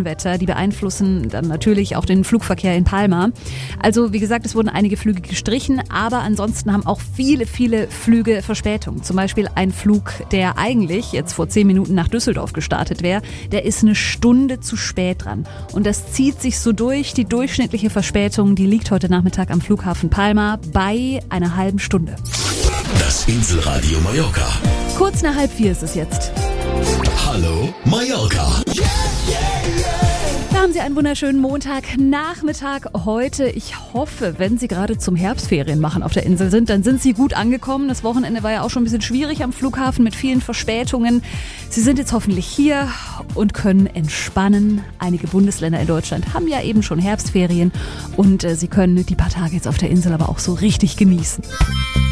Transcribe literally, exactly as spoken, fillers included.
Unwetter, die beeinflussen dann natürlich auch den Flugverkehr in Palma. Also wie gesagt, es wurden einige Flüge gestrichen, aber ansonsten haben auch viele, viele Flüge Verspätung. Zum Beispiel ein Flug, der eigentlich jetzt vor zehn Minuten nach Düsseldorf gestartet wäre, der ist eine Stunde zu spät dran. Und das zieht sich so durch. Die durchschnittliche Verspätung, die liegt heute Nachmittag am Flughafen Palma bei einer halben Stunde. Das Inselradio Mallorca. Kurz nach halb vier ist es jetzt. Hallo Mallorca. Da haben Sie einen wunderschönen Montagnachmittag heute. Ich hoffe, wenn Sie gerade zum Herbstferien machen auf der Insel sind, dann sind Sie gut angekommen. Das Wochenende war ja auch schon ein bisschen schwierig am Flughafen mit vielen Verspätungen. Sie sind jetzt hoffentlich hier und können entspannen. Einige Bundesländer in Deutschland haben ja eben schon Herbstferien und äh, Sie können die paar Tage jetzt auf der Insel aber auch so richtig genießen.